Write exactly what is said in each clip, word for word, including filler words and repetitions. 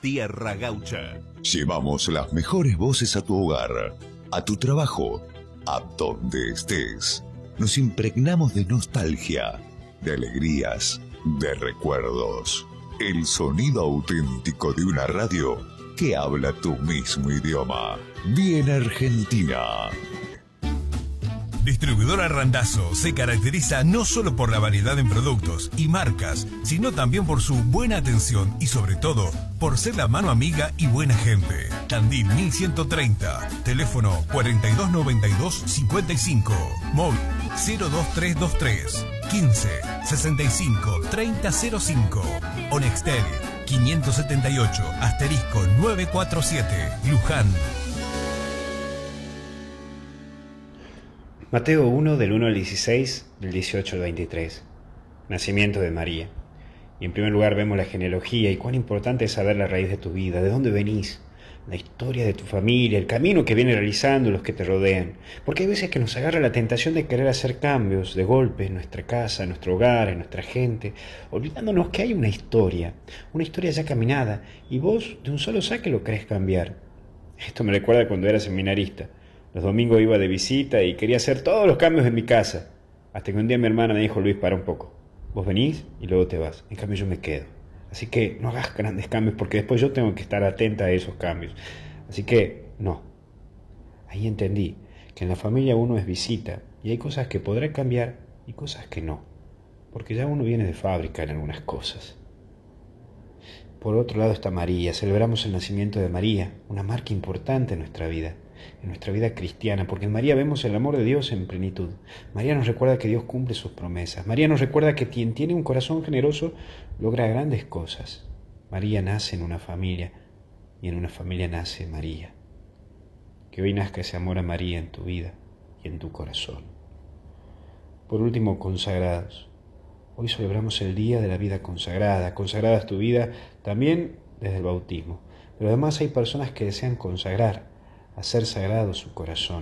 Tierra Gaucha. Llevamos las mejores voces a tu hogar, a tu trabajo, a donde estés. Nos impregnamos de nostalgia, de alegrías, de recuerdos. El sonido auténtico de una radio que habla tu mismo idioma. Bien Argentina. Distribuidora Randazzo se caracteriza no solo por la variedad en productos y marcas, sino también por su buena atención y sobre todo por ser la mano amiga y buena gente. Tandil mil ciento treinta, teléfono cuarenta y dos noventa y dos cincuenta y cinco, móvil cero dos tres dos tres quince sesenta y cinco treinta cero cinco, Onextel quinientos setenta y ocho asterisco novecientos cuarenta y siete, Luján. Mateo uno, del uno al dieciséis, del dieciocho al veintitrés. Nacimiento de María. Y en primer lugar vemos la genealogía y cuán importante es saber la raíz de tu vida, de dónde venís, la historia de tu familia, el camino que viene realizando los que te rodean. Porque hay veces que nos agarra la tentación de querer hacer cambios de golpe en nuestra casa, en nuestro hogar, en nuestra gente, olvidándonos que hay una historia, una historia ya caminada, y vos de un solo saque lo querés cambiar. Esto me recuerda cuando era seminarista. Los domingos iba de visita y quería hacer todos los cambios en mi casa. Hasta que un día mi hermana me dijo: Luis, para un poco. Vos venís y luego te vas. En cambio yo me quedo. Así que no hagas grandes cambios porque después yo tengo que estar atenta a esos cambios. Así que no. Ahí entendí que en la familia uno es visita y hay cosas que podrá cambiar y cosas que no. Porque ya uno viene de fábrica en algunas cosas. Por otro lado está María. Celebramos el nacimiento de María, una marca importante en nuestra vida. En nuestra vida cristiana, porque en María vemos el amor de Dios en plenitud. María nos recuerda que Dios cumple sus promesas. María nos recuerda que quien tiene un corazón generoso logra grandes cosas. María nace en una familia y en una familia nace María. Que hoy nazca ese amor a María en tu vida y en tu corazón. Por último, consagrados. Hoy celebramos el día de la vida consagrada. Consagrada es tu vida también desde el bautismo. Pero además hay personas que desean consagrar, hacer sagrado su corazón.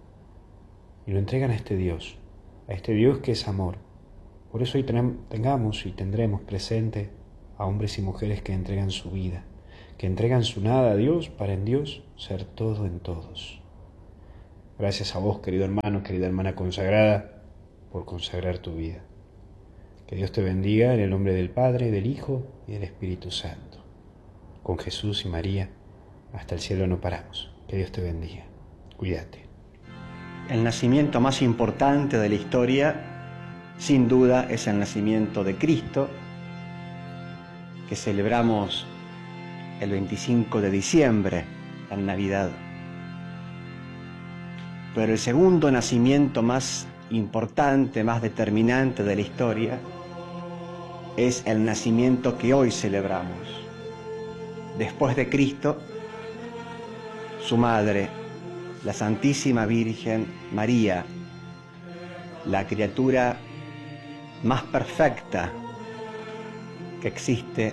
Y lo entregan a este Dios, a este Dios que es amor. Por eso hoy tengamos y tendremos presente a hombres y mujeres que entregan su vida, que entregan su nada a Dios para en Dios ser todo en todos. Gracias a vos, querido hermano, querida hermana consagrada, por consagrar tu vida. Que Dios te bendiga en el nombre del Padre, del Hijo y del Espíritu Santo. Con Jesús y María, hasta el cielo no paramos. Que Dios te bendiga. Cuídate. El nacimiento más importante de la historia, sin duda, es el nacimiento de Cristo, que celebramos el veinticinco de diciembre, en Navidad. Pero el segundo nacimiento más importante, más determinante de la historia, es el nacimiento que hoy celebramos. Después de Cristo, su madre, la Santísima Virgen María, la criatura más perfecta que existe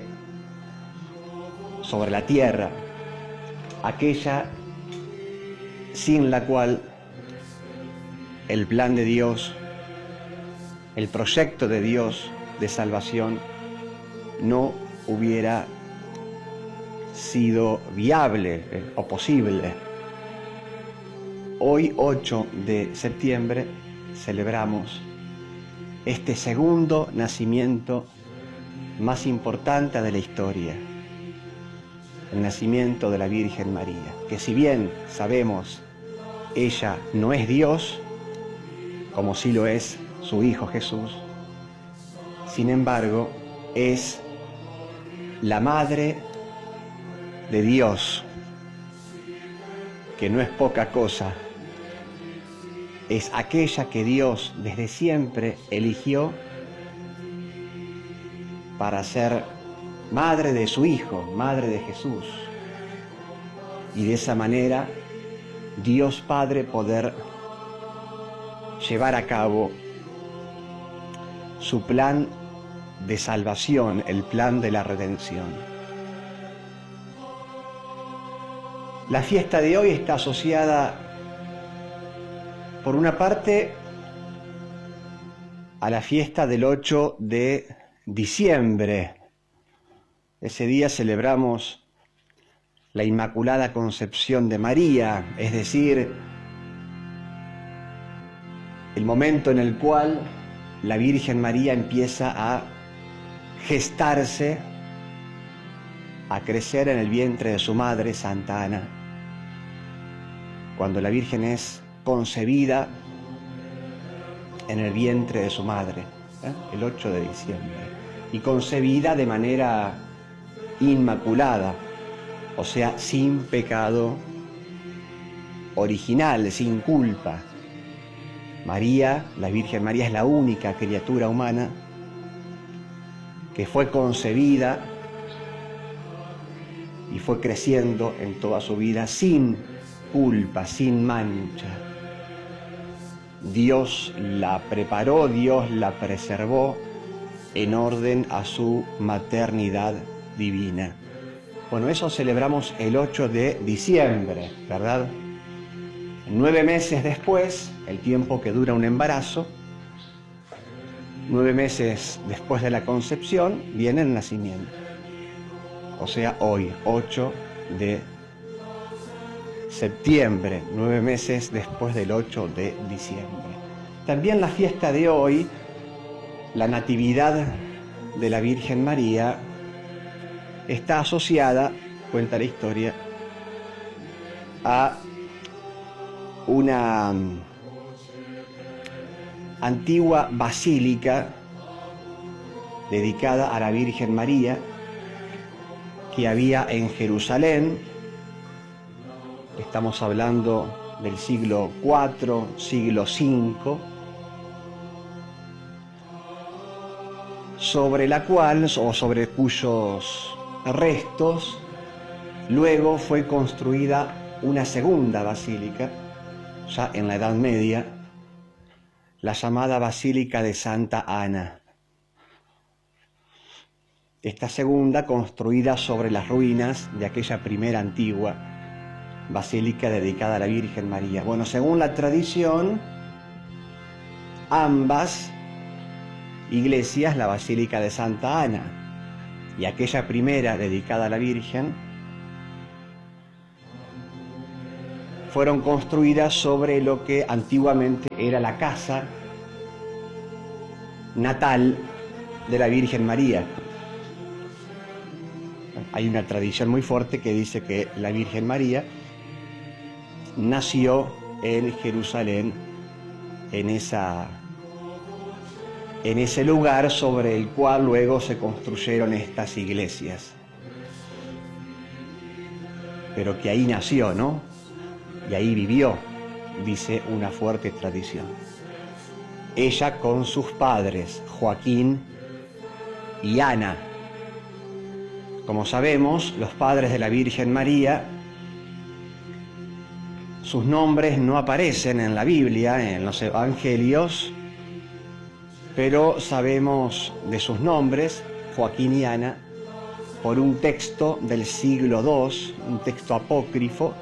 sobre la tierra, aquella sin la cual el plan de Dios, el proyecto de Dios de salvación no hubiera sido viable eh, o posible. Hoy, ocho de septiembre, celebramos este segundo nacimiento más importante de la historia, el nacimiento de la Virgen María, que si bien sabemos ella no es Dios, como sí lo es su Hijo Jesús, sin embargo es la Madre de Dios, que no es poca cosa, es aquella que Dios desde siempre eligió para ser madre de su Hijo, madre de Jesús, y de esa manera Dios Padre poder llevar a cabo su plan de salvación, el plan de la redención. La fiesta de hoy está asociada, por una parte, a la fiesta del ocho de diciembre. Ese día celebramos la Inmaculada Concepción de María, es decir, el momento en el cual la Virgen María empieza a gestarse, a crecer en el vientre de su madre, Santa Ana. Cuando la Virgen es concebida en el vientre de su madre, ¿eh? el ocho de diciembre, y concebida de manera inmaculada, o sea, sin pecado original, sin culpa. María, la Virgen María, es la única criatura humana que fue concebida y fue creciendo en toda su vida sin culpa, sin mancha. Dios la preparó, Dios la preservó en orden a su maternidad divina. Bueno, eso celebramos el ocho de diciembre, ¿verdad? Nueve meses después, el tiempo que dura un embarazo, nueve meses después de la concepción, viene el nacimiento. O sea, hoy, ocho de septiembre, nueve meses después del ocho de diciembre. También la fiesta de hoy, la Natividad de la Virgen María, está asociada, cuenta la historia, a una antigua basílica dedicada a la Virgen María que había en Jerusalén. Estamos hablando del siglo cuatro, siglo cinco, sobre la cual, o sobre cuyos restos, luego fue construida una segunda basílica, ya en la Edad Media, la llamada Basílica de Santa Ana. Esta segunda construida sobre las ruinas de aquella primera antigua basílica dedicada a la Virgen María. Bueno, según la tradición, ambas iglesias, la Basílica de Santa Ana y aquella primera dedicada a la Virgen, fueron construidas sobre lo que antiguamente era la casa natal de la Virgen María. Hay una tradición muy fuerte que dice que la Virgen María nació en Jerusalén, en esa, en ese lugar sobre el cual luego se construyeron estas iglesias. Pero que ahí nació, ¿no? Y ahí vivió, dice una fuerte tradición. Ella con sus padres, Joaquín y Ana. Como sabemos, los padres de la Virgen María, sus nombres no aparecen en la Biblia, en los evangelios, pero sabemos de sus nombres, Joaquín y Ana, por un texto del siglo dos, un texto apócrifo,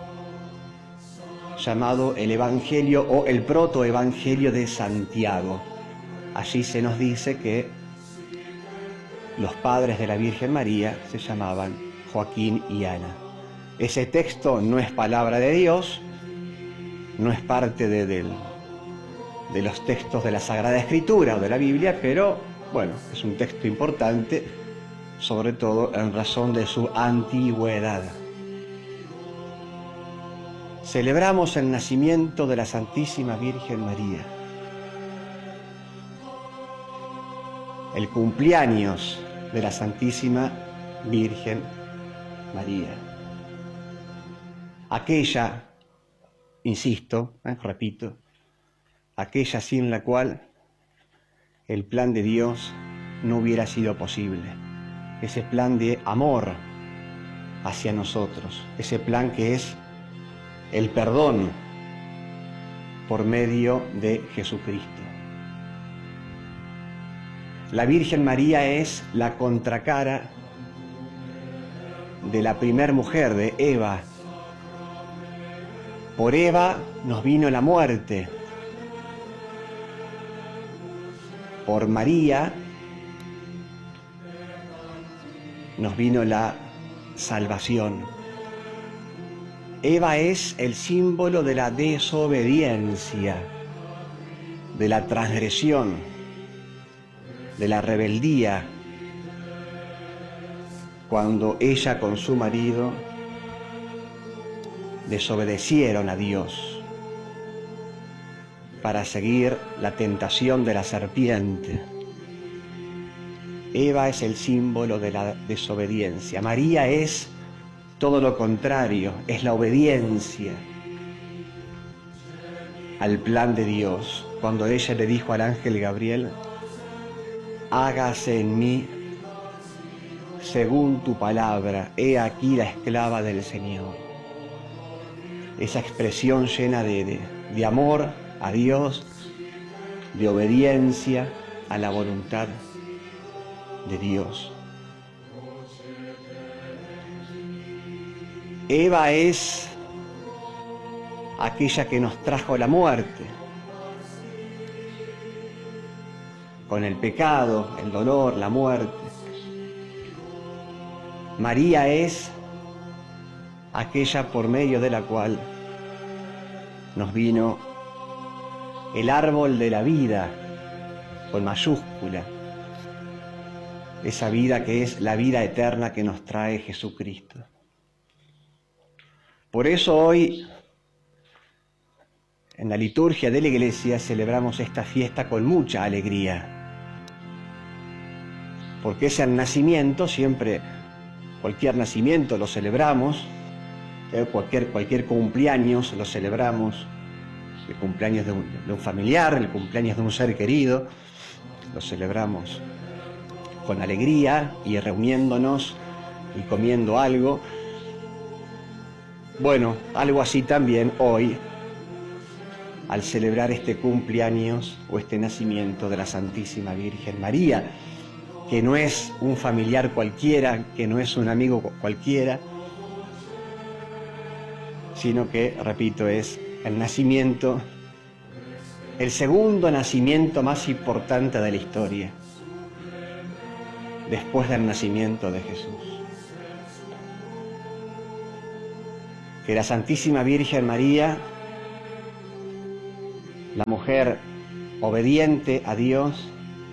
llamado el Evangelio o el Protoevangelio de Santiago. Allí se nos dice que los padres de la Virgen María se llamaban Joaquín y Ana. Ese texto no es palabra de Dios, no es parte de, de, de los textos de la Sagrada Escritura o de la Biblia, pero bueno, es un texto importante, sobre todo en razón de su antigüedad. Celebramos el nacimiento de la Santísima Virgen María, el cumpleaños de la Santísima Virgen María. Aquella, insisto, eh, repito, aquella sin la cual el plan de Dios no hubiera sido posible. Ese plan de amor hacia nosotros, ese plan que es el perdón por medio de Jesucristo. La Virgen María es la contracara de la primer mujer, de Eva. Por Eva nos vino la muerte. Por María nos vino la salvación. Eva es el símbolo de la desobediencia, de la transgresión, de la rebeldía, cuando ella con su marido desobedecieron a Dios para seguir la tentación de la serpiente. Eva es el símbolo de la desobediencia. María es todo lo contrario, es la obediencia al plan de Dios. Cuando ella le dijo al ángel Gabriel: hágase en mí según tu palabra, he aquí la esclava del Señor. Esa expresión llena de, de, de amor a Dios, de obediencia a la voluntad de Dios. Eva es aquella que nos trajo la muerte, con el pecado, el dolor, la muerte. María es aquella por medio de la cual nos vino el árbol de la vida, con mayúscula, esa vida que es la vida eterna que nos trae Jesucristo. Por eso hoy, en la liturgia de la Iglesia, celebramos esta fiesta con mucha alegría, porque es el nacimiento, siempre, cualquier nacimiento lo celebramos, eh, cualquier, cualquier cumpleaños lo celebramos, el cumpleaños de un, de un familiar, el cumpleaños de un ser querido, lo celebramos con alegría y reuniéndonos y comiendo algo. Bueno, algo así también hoy, al celebrar este cumpleaños o este nacimiento de la Santísima Virgen María, que no es un familiar cualquiera, que no es un amigo cualquiera, sino que, repito, es el nacimiento, el segundo nacimiento más importante de la historia, después del nacimiento de Jesús. Que la Santísima Virgen María, la mujer obediente a Dios,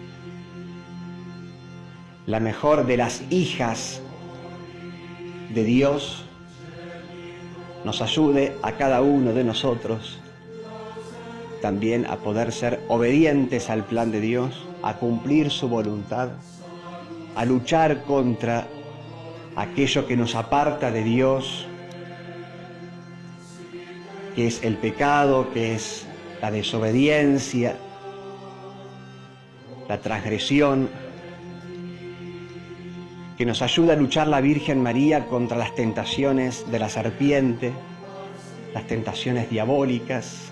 la mejor de las hijas de Dios, nos ayude a cada uno de nosotros también a poder ser obedientes al plan de Dios, a cumplir su voluntad, a luchar contra aquello que nos aparta de Dios, que es el pecado, que es la desobediencia, la transgresión, que nos ayuda a luchar la Virgen María contra las tentaciones de la serpiente, las tentaciones diabólicas.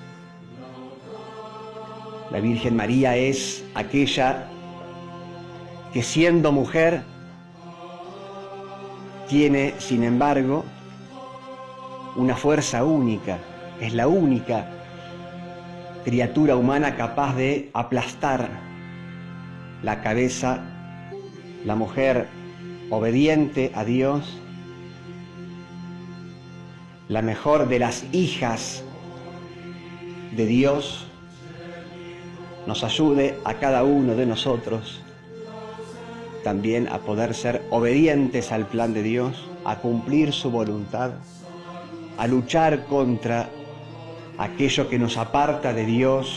La Virgen María es aquella que, siendo mujer, tiene, sin embargo, una fuerza única. Es la única criatura humana capaz de aplastar la cabeza, la mujer obediente a Dios, la mejor de las hijas de Dios, nos ayude a cada uno de nosotros también a poder ser obedientes al plan de Dios, a cumplir su voluntad, a luchar contra aquello que nos aparta de Dios,